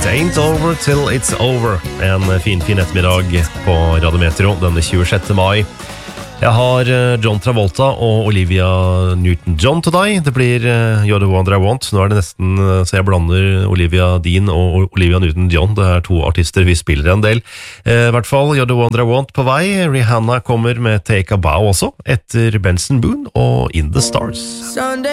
Ain't over till it's over. En fin ettermiddag på Radio Metro denne 26. mai. Jeg har John Travolta og Olivia Newton-John til deg. Det blir You're the Wonder I Want. Nå er det nesten så jeg blander Olivia Dean og Olivia Newton-John. Det er to artister vi spiller en del. I hvert fall You're the Wonder I Want på vei. Rihanna kommer med Take a Bow også, etter Benson Boone og In the Stars.